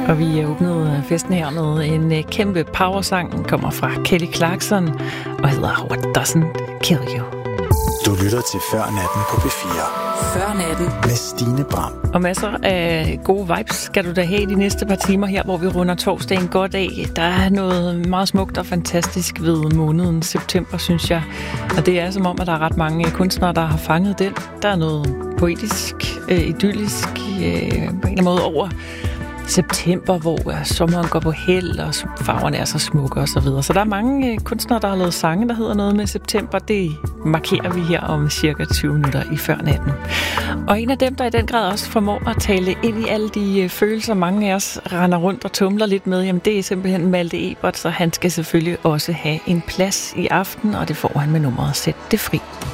Og vi åbnede festen her med en kæmpe powersang. Den kommer fra Kelly Clarkson og hedder What Doesn't Kill You. Du lytter til Før Natten på P4. Før Natten med Stine Bram. Og masser af gode vibes skal du da have de næste par timer her, hvor vi runder torsdagen godt af. Der er noget meget smukt og fantastisk ved måneden september, synes jeg. Og det er som om, at der er ret mange kunstnere, der har fanget den. Der er noget poetisk, idyllisk på en eller anden måde over september, hvor sommeren går på held, og farverne er så smukke og så videre. Så der er mange kunstnere, der har lavet sange, der hedder noget med september. Det markerer vi her om cirka 20 minutter i Før Natten. Og en af dem, der i den grad også formår at tale ind i alle de følelser, mange af os render rundt og tumler lidt med, jamen det er simpelthen Malte Ebert, så han skal selvfølgelig også have en plads i aften, og det får han med nummeret Sæt det fri.